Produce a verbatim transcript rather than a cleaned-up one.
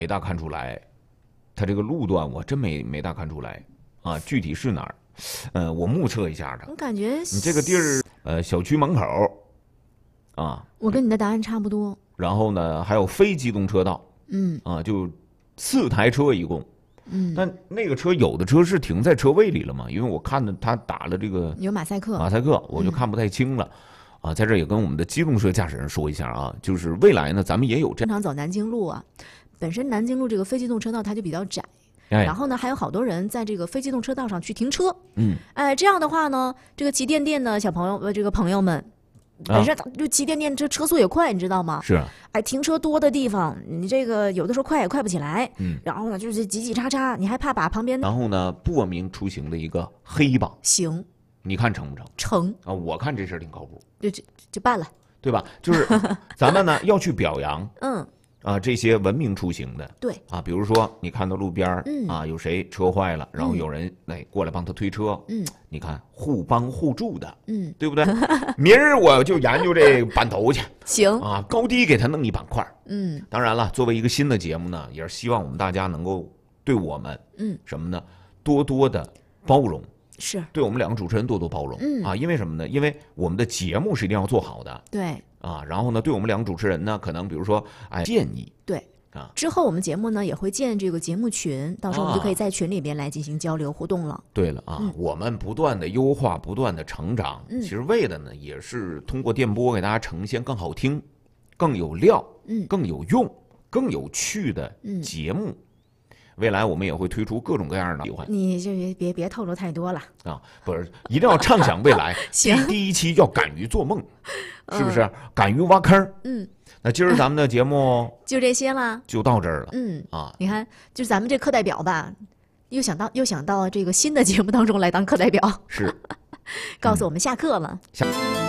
没大看出来，它这个路段我真没没大看出来啊，具体是哪儿？呃，我目测一下的。 我感觉你这个地儿，呃，小区门口啊， 我跟你的答案差不多。 然后呢，还有非机动车道， 嗯啊，就四台车一共。 嗯， 但那个车有的车是停在车位里了嘛？因为我看着他打了这个有马赛克， 马赛克，我就看不太清了。啊，在这儿也跟我们的机动车驾驶人说一下啊，就是未来呢，咱们也有这经常走南京路啊，本身南京路这个非机动车道它就比较窄。 哎， 然后呢，还有好多人在这个非机动车道上去停车。 嗯， 哎，这样的话呢，这个骑电电的小朋友，呃，这个朋友们，本身就骑电电，这车速也快，你知道吗？ 是啊。 哎，停车多的地方，你这个有的时候快也快不起来。 嗯。 然后呢，就是挤挤叉叉，你还怕把旁边。 然后呢，不文明出行的一个黑榜。 行。 你看成不成？ 成。 啊，我看这事儿挺靠谱。 就就就办了， 对吧？就是咱们呢要去表扬。 嗯。 啊，这些文明出行的， 对啊，比如说你看到路边嗯、 啊有谁车坏了，然后有人哎过来帮他推车， 嗯， 你看互帮互助的， 嗯， 对不对？明儿我就研究这板头去， 行啊，高低给他弄一板块， 嗯， 当然了，作为一个新的节目呢，也是希望我们大家能够对我们， 嗯， 什么呢，多多的包容。 是对我们两个主持人多多包容， 嗯啊，因为什么呢？因为我们的节目是一定要做好的， 对啊，然后呢，对我们两个主持人呢，可能比如说，哎，建议， 对啊， 之后我们节目呢也会建这个节目群，到时候我们就可以在群里边来进行交流互动了。 啊、对了啊、嗯，我们不断的优化，不断的成长， 嗯、 其实为的呢，也是通过电波给大家呈现更好听、更有料、 嗯， 更有用、更有趣的节目。嗯未来我们也会推出各种各样的计划。 你就别别别透露太多了啊！不是，一定要畅想未来。 行， 第一期要敢于做梦，是不是？嗯、敢于挖坑。 嗯。 那今儿咱们的节目就这些啦， 就到这儿了。 嗯啊， 你看，就是咱们这课代表吧，又想到又想到这个新的节目当中来当课代表， 是， 告诉我们下课了。 下。